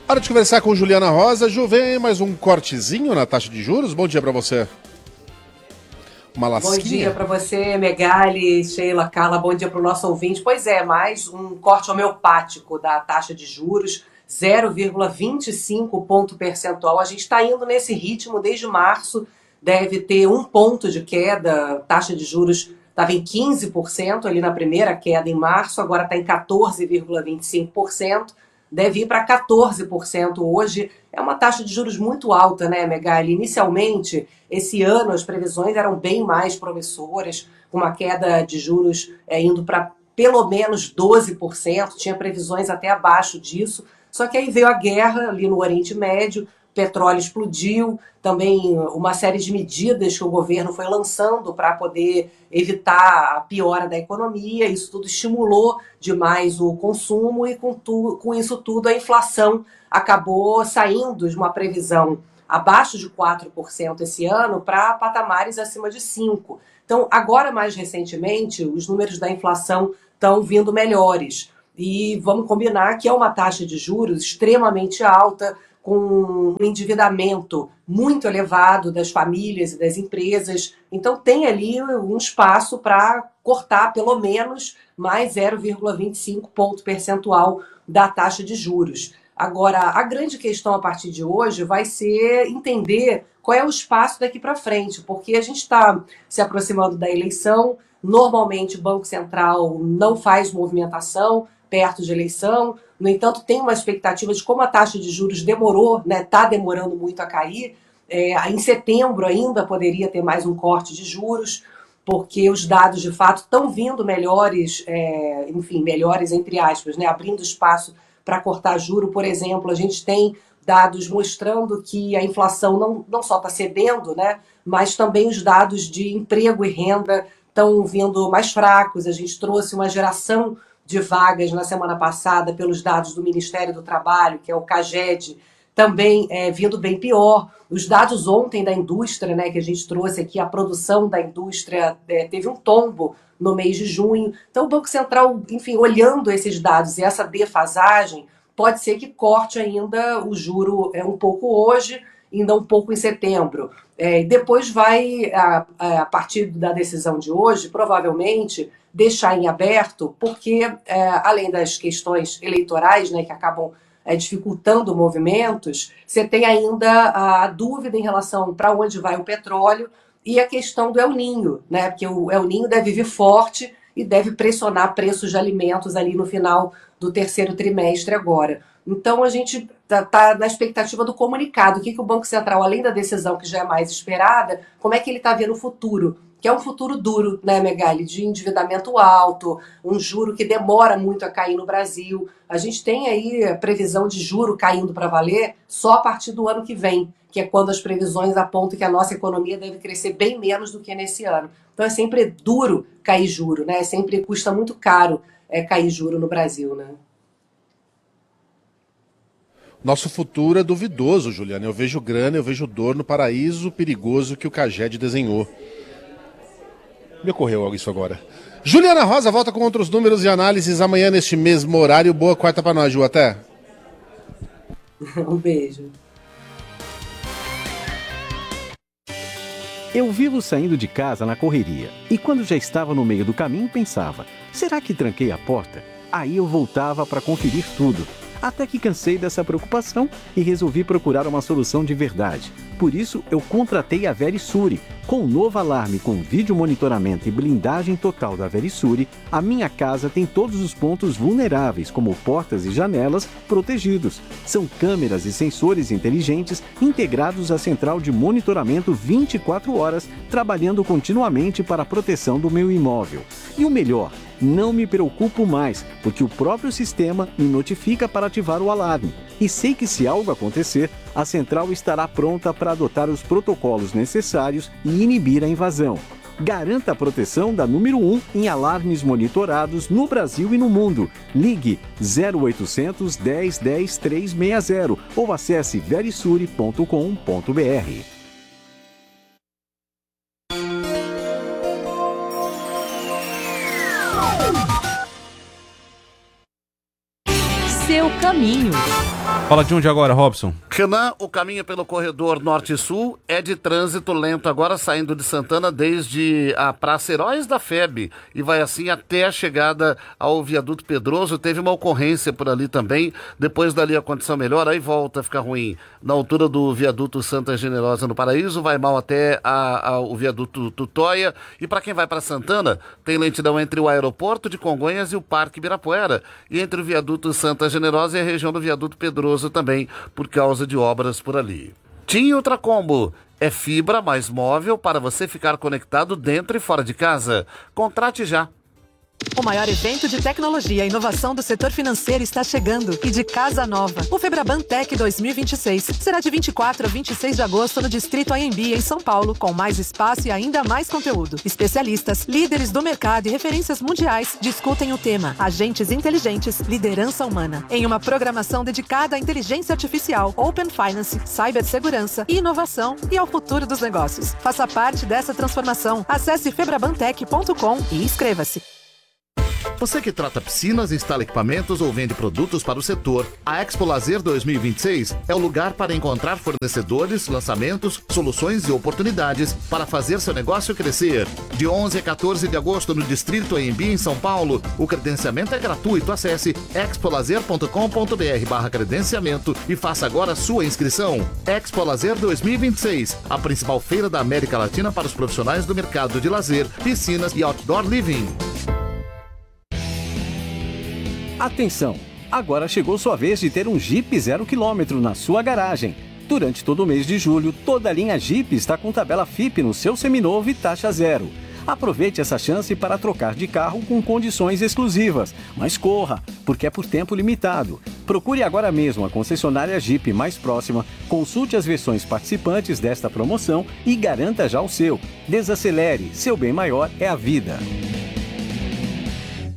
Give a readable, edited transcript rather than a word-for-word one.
Hora de conversar com Juliana Rosa. Ju, vem mais um cortezinho na taxa de juros. Bom dia para você. Uma lasquinha. Bom dia para você, Megali, Sheila, Carla. Bom dia para o nosso ouvinte. Pois é, mais um corte homeopático da taxa de juros, 0,25 ponto percentual. A gente está indo nesse ritmo desde março, deve ter um ponto de queda. A taxa de juros estava em 15% ali na primeira queda em março, agora está em 14,25%. Deve ir para 14% hoje. É uma taxa de juros muito alta, né, Megali? Inicialmente, esse ano, as previsões eram bem mais promissoras, com uma queda de juros indo para pelo menos 12%, tinha previsões até abaixo disso. Só que aí veio a guerra ali no Oriente Médio, petróleo explodiu, também uma série de medidas que o governo foi lançando para poder evitar a piora da economia. Isso tudo estimulou demais o consumo e com isso tudo a inflação acabou saindo de uma previsão abaixo de 4% esse ano para patamares acima de 5%. Então, agora mais recentemente, os números da inflação estão vindo melhores. E vamos combinar que é uma taxa de juros extremamente alta, com um endividamento muito elevado das famílias e das empresas. Então tem ali um espaço para cortar pelo menos mais 0,25 ponto percentual da taxa de juros. Agora, a grande questão a partir de hoje vai ser entender qual é o espaço daqui para frente, porque a gente está se aproximando da eleição. Normalmente o Banco Central não faz movimentação perto de eleição. No entanto, tem uma expectativa de como a taxa de juros demorou, né? Está demorando muito a cair. Em setembro ainda poderia ter mais um corte de juros, porque os dados de fato estão vindo melhores, enfim, melhores entre aspas, né? Abrindo espaço para cortar juro. Por exemplo, a gente tem dados mostrando que a inflação não só está cedendo, né? Mas também os dados de emprego e renda estão vindo mais fracos. A gente trouxe uma geração de vagas na semana passada pelos dados do Ministério do Trabalho, que é o CAGED, também vindo bem pior. Os dados ontem da indústria, né, que a gente trouxe aqui, a produção da indústria teve um tombo no mês de junho. Então o Banco Central, enfim, olhando esses dados e essa defasagem, pode ser que corte ainda o juro um pouco hoje, ainda um pouco em setembro. Depois vai, a partir da decisão de hoje, provavelmente deixar em aberto, porque além das questões eleitorais, né, que acabam dificultando movimentos, você tem ainda a dúvida em relação para onde vai o petróleo e a questão do El Niño, né, porque o El Niño deve vir forte e deve pressionar preços de alimentos ali no final do terceiro trimestre agora. Então a gente está na expectativa do comunicado, o que o Banco Central, além da decisão que já é mais esperada, como é que ele está vendo o futuro, que é um futuro duro, né, Megali, de endividamento alto, um juro que demora muito a cair no Brasil. A gente tem aí a previsão de juro caindo para valer só a partir do ano que vem, que é quando as previsões apontam que a nossa economia deve crescer bem menos do que nesse ano. Então é sempre duro cair juro, né? Sempre custa muito caro cair juro no Brasil, né? Nosso futuro é duvidoso, Juliana. Eu vejo grana, eu vejo dor no paraíso perigoso que o CAGED desenhou. Me ocorreu algo isso agora. Juliana Rosa volta com outros números e análises amanhã neste mesmo horário. Boa quarta pra nós, Ju. Até. Um beijo. Eu vivo saindo de casa na correria. E quando já estava no meio do caminho, pensava, será que tranquei a porta? Aí eu voltava para conferir tudo. Até que cansei dessa preocupação e resolvi procurar uma solução de verdade. Por isso, eu contratei a Verisure. Com o novo alarme com vídeo monitoramento e blindagem total da Verisure, a minha casa tem todos os pontos vulneráveis, como portas e janelas, protegidos. São câmeras e sensores inteligentes integrados à central de monitoramento 24 horas, trabalhando continuamente para a proteção do meu imóvel. E o melhor, não me preocupo mais, porque o próprio sistema me notifica para ativar o alarme. E sei que se algo acontecer, a central estará pronta para adotar os protocolos necessários e inibir a invasão. Garanta a proteção da número 1 em alarmes monitorados no Brasil e no mundo. Ligue 0800 10 10 360 ou acesse verisure.com.br. Seu o caminho. Fala de onde agora, Robson? Renan, o caminho pelo corredor norte e sul é de trânsito lento agora, saindo de Santana desde a Praça Heróis da FEB e vai assim até a chegada ao viaduto Pedroso. Teve uma ocorrência por ali também, depois dali a condição melhora, aí volta a ficar ruim na altura do viaduto Santa Generosa no Paraíso, vai mal até o viaduto Tutóia, e para quem vai para Santana, tem lentidão entre o aeroporto de Congonhas e o Parque Ibirapuera, e entre o viaduto Santa Generosa e a região do viaduto Pedroso também, por causa de obras por ali. TIM Ultracombo é fibra mais móvel para você ficar conectado dentro e fora de casa. Contrate já. O maior evento de tecnologia e inovação do setor financeiro está chegando e de casa nova. O Febraban Tech 2026 será de 24 a 26 de agosto no Distrito AMB, em São Paulo, com mais espaço e ainda mais conteúdo. Especialistas, líderes do mercado e referências mundiais discutem o tema Agentes Inteligentes, Liderança Humana, em uma programação dedicada à inteligência artificial, Open Finance, cibersegurança, inovação e ao futuro dos negócios. Faça parte dessa transformação. Acesse febrabantech.com e inscreva-se. Você que trata piscinas, instala equipamentos ou vende produtos para o setor, a Expo Lazer 2026 é o lugar para encontrar fornecedores, lançamentos, soluções e oportunidades para fazer seu negócio crescer. De 11 a 14 de agosto no Distrito AMB, em São Paulo, o credenciamento é gratuito. Acesse expolazer.com.br/credenciamento e faça agora a sua inscrição. Expo Lazer 2026, a principal feira da América Latina para os profissionais do mercado de lazer, piscinas e outdoor living. Atenção! Agora chegou sua vez de ter um Jeep 0 km na sua garagem. Durante todo o mês de julho, toda a linha Jeep está com tabela FIP no seu seminovo e taxa zero. Aproveite essa chance para trocar de carro com condições exclusivas. Mas corra, porque é por tempo limitado. Procure agora mesmo a concessionária Jeep mais próxima, consulte as versões participantes desta promoção e garanta já o seu. Desacelere, seu bem maior é a vida.